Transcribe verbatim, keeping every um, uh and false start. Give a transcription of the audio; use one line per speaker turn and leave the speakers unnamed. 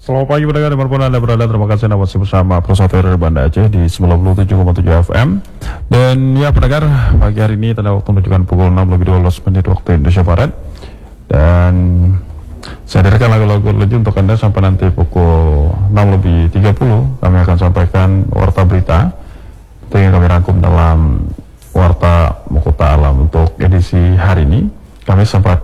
Selamat pagi pendengar dimanapun Anda berada, terima kasih Anda masih bersama Prosopir Banda Aceh di sembilan puluh tujuh koma tujuh F M. Dan ya pendengar, pagi hari ini tanda waktu menunjukkan pukul enam lebih dua belas menit waktu Indonesia Barat. Dan saya hadirkan lagu-lagu legend untuk Anda sampai nanti pukul enam lebih tiga puluh. Kami akan sampaikan warta berita itu yang kami rangkum dalam Warta Mahkota Alam untuk edisi hari ini. Kami sampai